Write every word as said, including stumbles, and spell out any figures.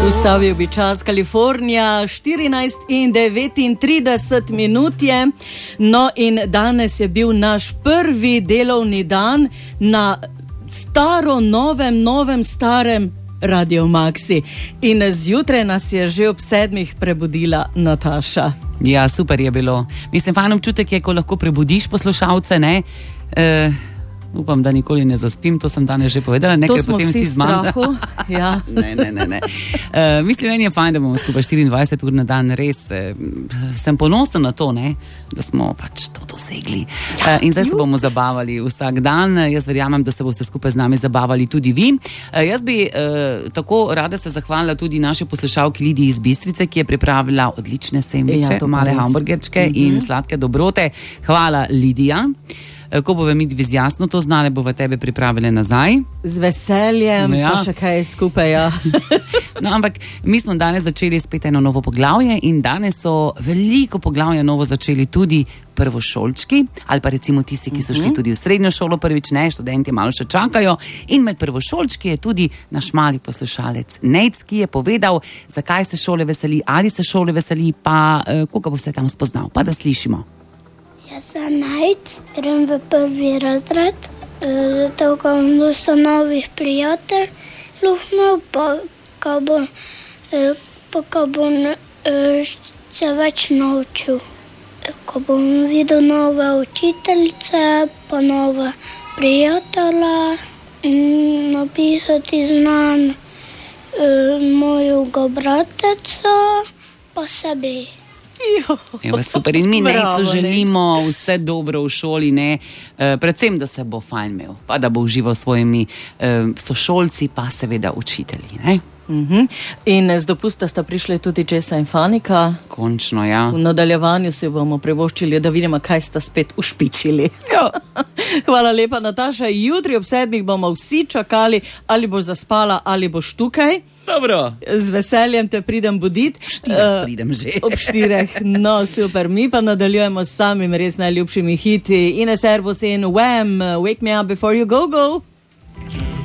Ustavil bi čas Kalifornija, štirinajst in devetintrideset minut je. No in danes je bil naš prvi delovni dan na staro, novem, novem, starem Radio Maxi. In zjutraj nas je že ob sedmih prebudila Nataša. Ja, super je bilo. Mislim, fajn občutek je, ko lahko prebudiš poslušalce, ne? E, upam, da nikoli ne zaspim, to sem danes že povedala. Nekaj to smo potem vsi v strahu. Ja. ne, ne, ne, ne. E, mislim, meni je fajn, da bomo skupaj štiriindvajset ur na dan. Res e, sem ponosna na to, ne? Da smo pač to dosegli. Ja. E, in zdaj se bomo zabavali vsak dan. Jaz verjamem, da se boste skupaj z nami zabavali tudi vi. E, jaz bi e, tako rada se zahvalila tudi naši poslušalki Lidiji iz Bistrice, ki je pripravila odlične sendviče, ja, male hamburgerčke mm-hmm. in sladke dobrote. Hvala, Lidija. Ko bove mi dvi jasno to znale, bove tebe pripravile nazaj. Z veseljem, ja. Pa še kaj skupaj, ja. No, ampak mi smo danes začeli spet eno novo poglavje in danes so veliko poglavja novo začeli tudi prvošolčki, ali pa recimo tisti, ki so šli tudi v srednjo šolo prvič, ne, študenti malo še čakajo. In med prvošolčki je tudi naš mali poslušalec Nejc, ki je povedal, zakaj se šole veseli, ali se šole veseli, pa eh, koga bo se tam spoznal. Pa da slišimo. Jaz sem Nejc, grem v prvi razred, zato ko imam dosta novih prijateljev, pa ko bom, pa ko bom se več naučil. Ko bom videl nove učiteljice, pa nove prijatelje, napisati znam mojega brateca, pa sebi. Evo, super. In mi Nejcu želimo vse dobro v šoli, ne? E, predvsem, da se bo fajn imel, pa da bo užival s svojimi e, sošolci, pa seveda učitelji, ne? Mm-hmm. In z dopusta sta prišli tudi Jessa in Fanika. Končno, ja. V nadaljevanju se bomo privoščili, da vidimo, kaj sta spet ušpičili. Hvala lepa, Nataša. Jutri ob sedmih bomo vsi čakali, ali boš zaspala, ali boš tukaj. Dobro. Z veseljem te pridem budit. Štirih pridem že. Ob štirih. No, super. Mi pa nadaljujemo s samim res najljubšimi hiti. Ines Erbos in Wham! Wake me up before you go go.